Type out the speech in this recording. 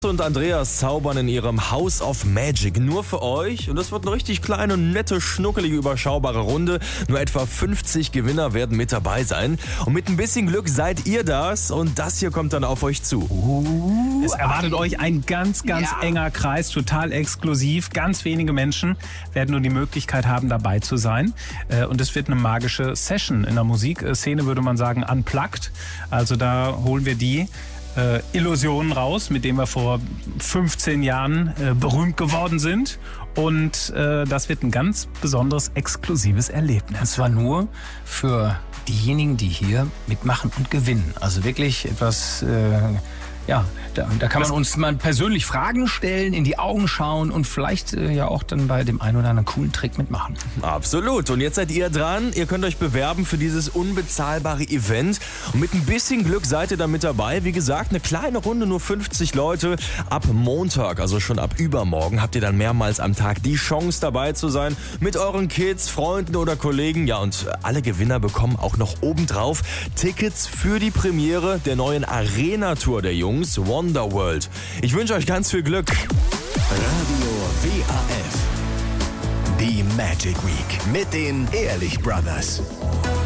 Und Andreas zaubern in ihrem House of Magic nur für euch. Und das wird eine richtig kleine, nette, schnuckelige, überschaubare Runde. Nur etwa 50 Gewinner werden mit dabei sein. Und mit ein bisschen Glück seid ihr das. Und das hier kommt dann auf euch zu. Es erwartet euch ein ganz enger Kreis, total exklusiv. Ganz wenige Menschen werden nur die Möglichkeit haben, dabei zu sein. Und es wird eine magische Session. In der Musikszene würde man sagen unplugged. Also da holen wir die Illusionen raus, mit denen wir vor 15 Jahren berühmt geworden sind. Und das wird ein ganz besonderes, exklusives Erlebnis. Und zwar nur für diejenigen, die hier mitmachen und gewinnen. Also wirklich etwas... Da kann man uns mal persönlich Fragen stellen, in die Augen schauen und vielleicht ja auch dann bei dem einen oder anderen coolen Trick mitmachen. Absolut. Und jetzt seid ihr dran. Ihr könnt euch bewerben für dieses unbezahlbare Event. Und mit ein bisschen Glück seid ihr dann mit dabei. Wie gesagt, eine kleine Runde, nur 50 Leute. Ab Montag, also schon ab übermorgen, habt ihr dann mehrmals am Tag die Chance dabei zu sein. Mit euren Kids, Freunden oder Kollegen. Ja, und alle Gewinner bekommen auch noch obendrauf Tickets für die Premiere der neuen Arena-Tour der Jungs. Wonderworld. Ich wünsche euch ganz viel Glück. Radio WAF. Die Magic Week mit den Ehrlich Brothers.